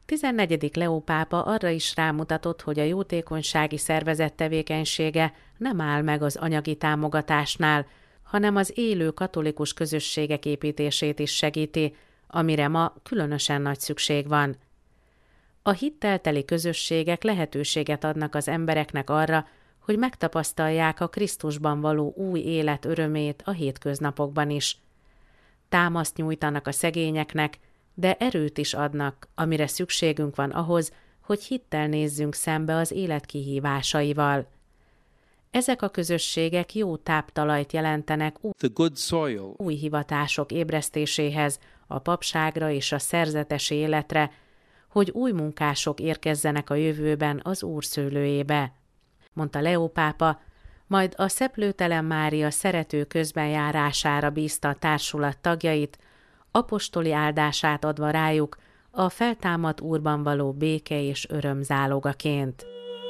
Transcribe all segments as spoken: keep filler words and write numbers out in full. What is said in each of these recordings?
tizennegyedik Leó pápa arra is rámutatott, hogy a jótékonysági szervezet tevékenysége nem áll meg az anyagi támogatásnál, hanem az élő katolikus közösségek építését is segíti, amire ma különösen nagy szükség van. A hittel teli közösségek lehetőséget adnak az embereknek arra, hogy megtapasztalják a Krisztusban való új élet örömét a hétköznapokban is. Támaszt nyújtanak a szegényeknek, de erőt is adnak, amire szükségünk van ahhoz, hogy hittel nézzünk szembe az élet kihívásaival. Ezek a közösségek jó táptalajt jelentenek The good soil. új hivatások ébresztéséhez, a papságra és a szerzetesi életre, hogy új munkások érkezzenek a jövőben az Úr szőlőjébe, mondta Leó pápa, majd a Szeplőtelen Mária szerető közbenjárására bízta a társulat tagjait, apostoli áldását adva rájuk a feltámadt Úrban való béke és öröm zálogaként.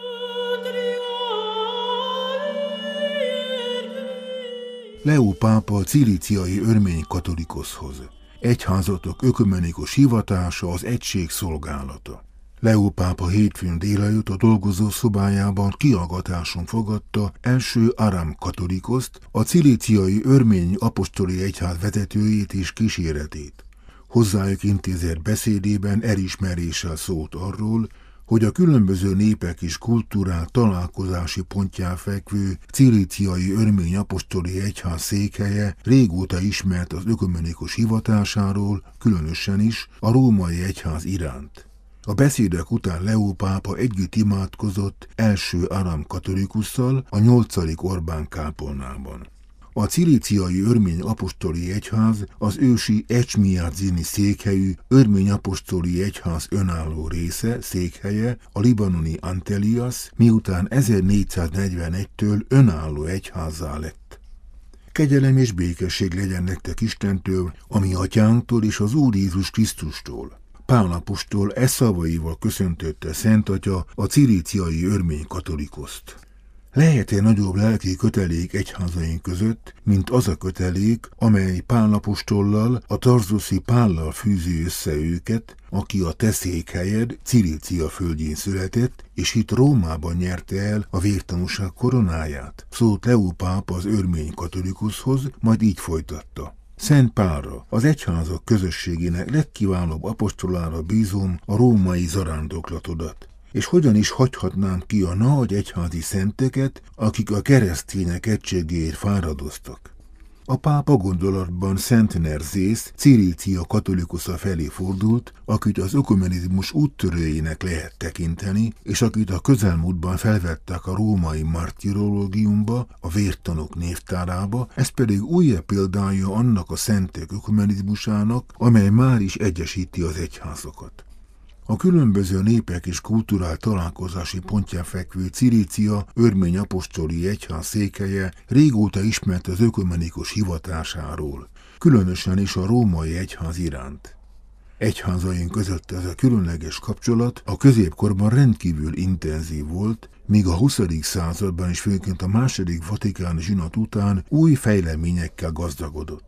Leó pápa a cilíciai örmény katolikoszhoz. Egyházatok ökumenikus hivatása az egység szolgálata. Leó pápa hétfőn délelőtt a dolgozó szobájában kihallgatáson fogadta első Aram katolikoszt, a cilíciai örmény apostoli egyház vezetőjét és kíséretét. Hozzájuk intézett beszédében elismeréssel szólt arról, hogy a különböző népek és kultúrák találkozási pontján fekvő cilíciai örmény apostoli egyház székhelye régóta ismert az ökumenikus hivatásáról, különösen is a római egyház iránt. A beszédek után Leó pápa együtt imádkozott első Aram katolikusszal a nyolcadik Orbán kápolnában. A cilíciai örmény apostoli egyház az ősi Ecsmiadzini székhelyű örmény apostoli egyház önálló része, székhelye, a libanoni Antelias, miután ezernégyszáznegyvenegytől önálló egyházzá lett. Kegyelem és békesség legyen nektek Istentől, ami atyánktól és az Úr Jézus Krisztustól. Pál apostol e szavaival köszöntötte Szent Atya a cilíciai örmény katolikoszt. Lehet-e nagyobb lelki kötelék egyházaink között, mint az a kötelék, amely Pál apostollal, a tarzuszi Pállal fűzi össze őket, aki a te székhelyed Cilícia földjén született, és itt Rómában nyerte el a vértanúság koronáját? Szólt Leó pápa az örmény katolikuszhoz, majd így folytatta. Szent Pálra, az egyházak közösségének legkiválóbb apostolára bízom a római zarándoklatodat. És hogyan is hagyhatnám ki a nagy egyházi szenteket, akik a keresztények egységéért fáradoztak? A pápa gondolatban Szent Nerzész, Cilícia katolikusza felé fordult, akit az ökumenizmus úttörőjének lehet tekinteni, és akit a közelmúltban felvettek a római martirológiumba, a vértanúk névtárába, ez pedig újabb példája annak a szentek ökumenizmusának, amely már is egyesíti az egyházakat. A különböző népek és kultúrál találkozási pontján fekvő Cilícia örmény apostoli egyház székhelye régóta ismert az ökumenikus hivatásáról, különösen is a római egyház iránt. Egyházaink között ez a különleges kapcsolat a középkorban rendkívül intenzív volt, míg a huszadik században és főként a második vatikáni zsinat után új fejleményekkel gazdagodott.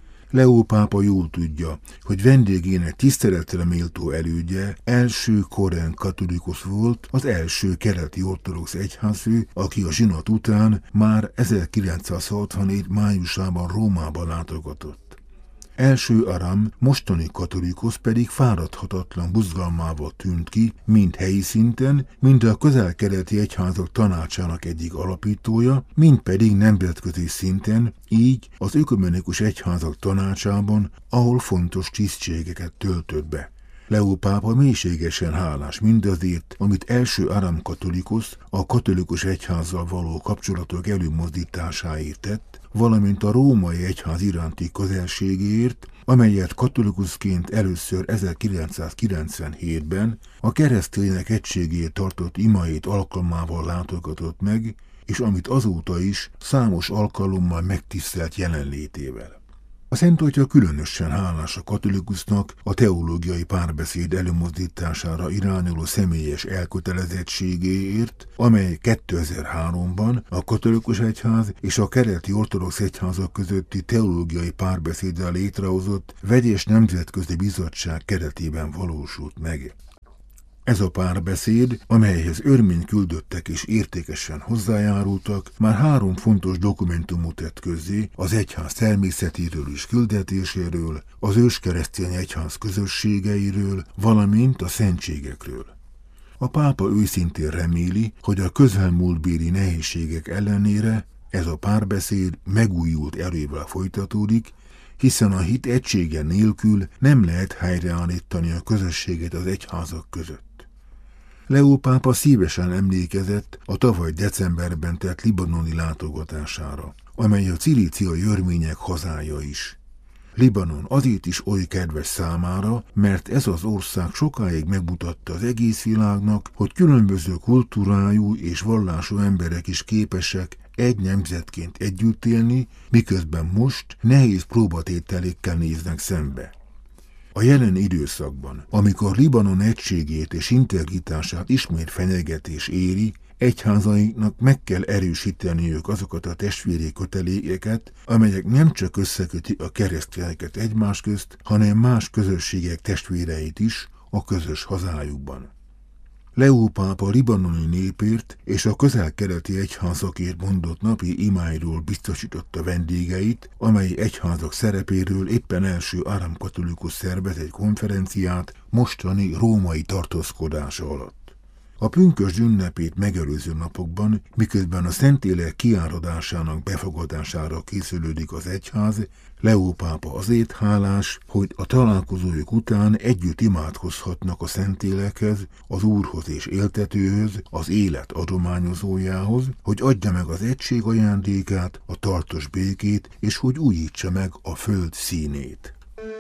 Leó pápa jól tudja, hogy vendégének tiszteletre méltó elődje első korán katolikus volt, az első keleti ortodox egyházfő, aki a zsinat után már ezerkilencszázhatvanhét májusában Rómába látogatott. Első Aram, mostani katolikus pedig fáradhatatlan buzgalmával tűnt ki, mind helyi szinten, mind a közel-keleti egyházak tanácsának egyik alapítója, mind pedig nemzetközi szinten, így az ökumenikus egyházak tanácsában, ahol fontos tisztségeket töltött be. Leó pápa mélységesen hálás mindazért, amit első Aram katolikus a katolikus egyházzal való kapcsolatok előmozdításáért tett, valamint a római egyház iránti közelségéért, amelyet katolikusként először ezerkilencszázkilencvenhétben a keresztények egységéért tartott imait alkalmával látogatott meg, és amit azóta is számos alkalommal megtisztelt jelenlétével. A Szent Atya különösen hálás a katolikusnak a teológiai párbeszéd előmozdítására irányuló személyes elkötelezettségéért, amely kétezer-háromban a katolikus egyház és a keleti ortodox egyházak közötti teológiai párbeszéddel létrehozott vegyes nemzetközi bizottság keretében valósult meg. Ez a párbeszéd, amelyhez örmény küldöttek és értékesen hozzájárultak, már három fontos dokumentumot tett közzé az egyház természetéről és küldetéséről, az őskeresztény egyház közösségeiről, valamint a szentségekről. A pápa őszintén reméli, hogy a közelmúltbéli nehézségek ellenére ez a párbeszéd megújult erővel folytatódik, hiszen a hit egysége nélkül nem lehet helyreállítani a közösséget az egyházak között. Leó pápa szívesen emlékezett a tavaly decemberben tett libanoni látogatására, amely a cilíciai örmények hazája is. Libanon azért is oly kedves számára, mert ez az ország sokáig megmutatta az egész világnak, hogy különböző kultúrájú és vallású emberek is képesek egy nemzetként együtt élni, miközben most nehéz próbatételékkel néznek szembe. A jelen időszakban, amikor Libanon egységét és integritását ismét fenyegetés éri, egyházaiknak meg kell erősíteniük azokat a testvéri kötelékeket, amelyek nem csak összekötik a keresztényeket egymás közt, hanem más közösségek testvéreit is a közös hazájukban. Leó pápa libanoni népért és a közel-keleti egyházakért mondott napi imáiról biztosította vendégeit, amely egyházak szerepéről éppen első áramkatolikus szervez egy konferenciát mostani római tartózkodása alatt. A pünkösd ünnepét megelőző napokban, miközben a Szentlélek kiáradásának befogadására készülődik az egyház, Leó pápa azért hálás, hogy a találkozójuk után együtt imádkozhatnak a Szentlélekhez, az Úrhoz és éltetőhöz, az élet adományozójához, hogy adja meg az egység ajándékát, a tartós békét, és hogy újítsa meg a föld színét.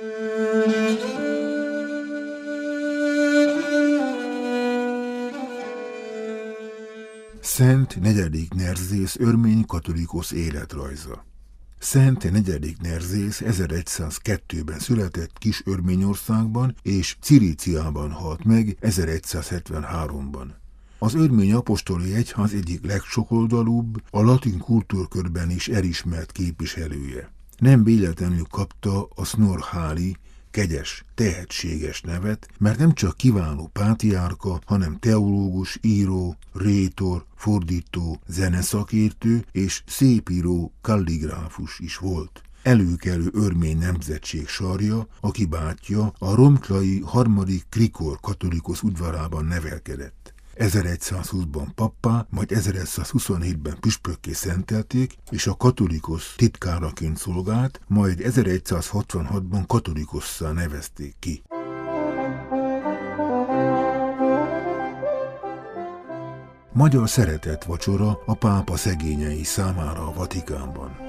Szent negyedik Nerzész örmény katolikus életrajza. Szent negyedik Nerzész ezeregyszázkettőben született Kis Örményországban és Cilíciában halt meg ezeregyszázhetvenháromban. Az örmény apostoli egyház egyik legsokoldalúbb, a latin kultúrkörben is elismert képviselője. Nem véletlenül kapta a Snorháli, kegyes, tehetséges nevet, mert nem csak kiváló pátriárka, hanem teológus, író, rétor, fordító, zeneszakértő és szépíró, kalligráfus is volt. Előkelő örmény nemzetség sarja, aki bátyja a romklai harmadik Krikor katolikus udvarában nevelkedett. ezeregyszázhúszban pappá, majd ezeregyszázhuszonhétben püspökké szentelték, és a katolikus titkáraként szolgált, majd ezeregyszázhatvanhatban katolikusszá nevezték ki. Magyar szeretett vacsora a pápa szegényei számára a Vatikánban.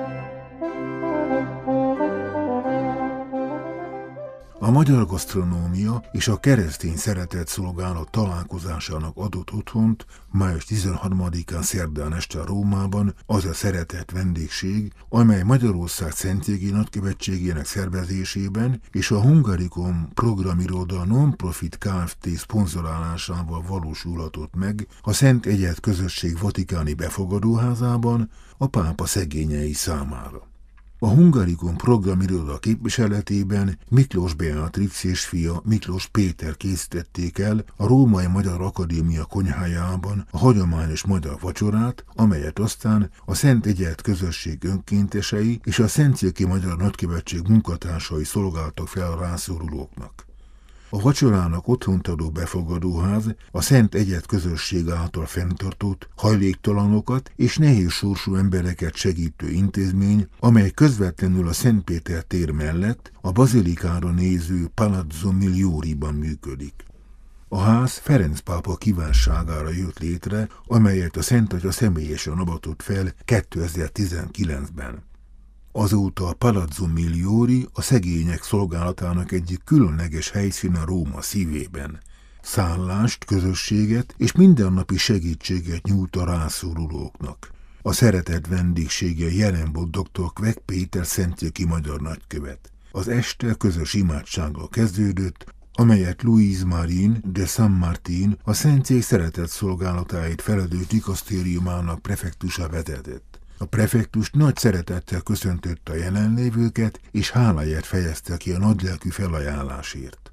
A magyar gasztronómia és a keresztény szeretett szolgálat találkozásának adott otthont május tizenharmadikán szerdán este Rómában az a szeretett vendégség, amely Magyarország Szentségi Nagykövetségének szervezésében és a Hungarikum programiroda non-profit Kft. Szponzorálásával valósulhatott meg a Szent Egyed Közösség vatikáni befogadóházában a pápa szegényei számára. A Hungarikum programiroda képviseletében Miklós Beatrix és fia Miklós Péter készítették el a Római Magyar Akadémia konyhájában a hagyományos magyar vacsorát, amelyet aztán a Szent Egyed Közösség önkéntesei és a Szentszéki Magyar Nagykövetség munkatársai szolgáltak fel a rászorulóknak. A vacsorának otthont adó befogadóház a Szent Egyed Közösség által fenntartott hajléktalanokat és nehéz sorsú embereket segítő intézmény, amely közvetlenül a Szent Péter tér mellett a bazilikára néző Palazzo Miglioriban működik. A ház Ferenc pápa kívánságára jött létre, amelyet a Szent Atya személyesen avatott fel kétezer-tizenkilencben. Azóta a Palazzo Migliori a szegények szolgálatának egyik különleges helyszíne Róma szívében. Szállást, közösséget és mindennapi segítséget nyújt a rászorulóknak. A szeretett vendégsége jelen volt dr. Kvek Péter szentszéki magyar nagykövet. Az este közös imádsággal kezdődött, amelyet Louise Marin de San Martin, a Szentszék szeretett szolgálatáért felelős dikasztériumának prefektusa vezetett. A prefektus nagy szeretettel köszöntötte a jelenlévőket, és háláját fejezte ki a nagylelkű felajánlásért.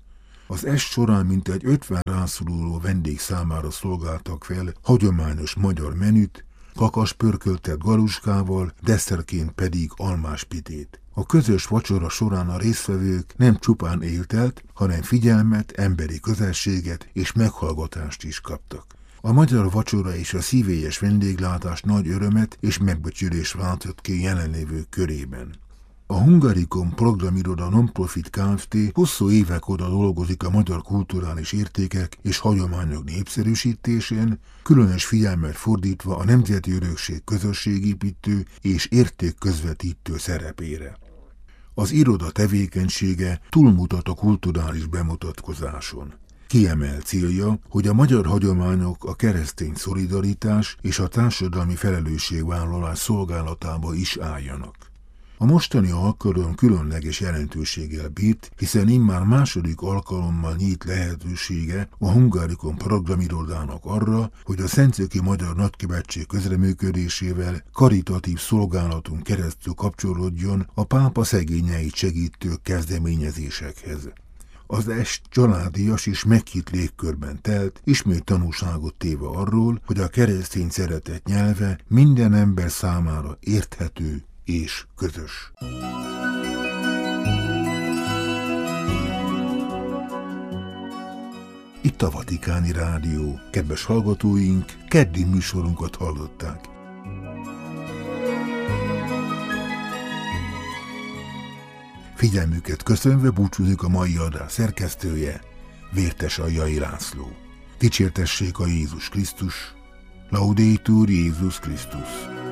Az est során mintegy ötven rászoruló vendég számára szolgáltak fel hagyományos magyar menüt, kakas pörköltet galuskával, desszertként pedig almás pitét. A közös vacsora során a résztvevők nem csupán éltelt, hanem figyelmet, emberi közelséget és meghallgatást is kaptak. A magyar vacsora és a szívélyes vendéglátás nagy örömet és megbecsülést váltott ki jelenlévők körében. A Hungarikum programiroda non-profit Kft. Hosszú évek óta dolgozik a magyar kulturális értékek és hagyományok népszerűsítésén, különös figyelmet fordítva a nemzeti örökség közösségépítő és értékközvetítő szerepére. Az iroda tevékenysége túlmutat a kulturális bemutatkozáson. Kiemelt célja, hogy a magyar hagyományok a keresztény szolidaritás és a társadalmi felelősségvállalás szolgálatába is álljanak. A mostani alkalom különleges jelentőséggel bírt, hiszen immár második alkalommal nyílt lehetősége a Hungarikum programirodának arra, hogy a Szentszéki Magyar Nagykövetség közreműködésével karitatív szolgálaton keresztül kapcsolódjon a pápa szegényeit segítő kezdeményezésekhez. Az est családias és meghitt légkörben telt, ismét tanúságot téve arról, hogy a keresztény szeretet nyelve minden ember számára érthető és közös. Itt a Vatikáni Rádió. Kedves hallgatóink, keddi műsorunkat hallották. Figyelmüket köszönve búcsúzik a mai adás szerkesztője, Vértes Aljai László. Dicsértessék a Jézus Krisztus, Laudetur Jézus Krisztus.